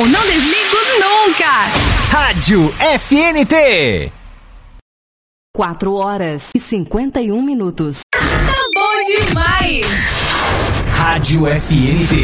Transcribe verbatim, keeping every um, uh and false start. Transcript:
som, não desligo nunca. Rádio F N T. quatro horas e cinquenta e um minutos. Tá bom demais. Rádio F N T.